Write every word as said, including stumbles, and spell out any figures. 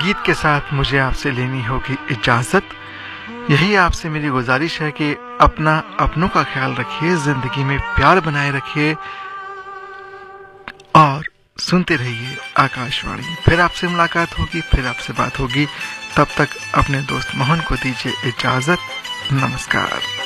गीत के साथ मुझे आपसे लेनी होगी इजाज़त। यही आपसे मेरी गुजारिश है कि अपना अपनों का ख्याल रखिए, ज़िंदगी में प्यार बनाए रखिए और सुनते रहिए आकाशवाणी। फिर आपसे मुलाकात होगी, फिर आपसे बात होगी। तब तक अपने दोस्त मोहन को दीजिए इजाज़त। नमस्कार।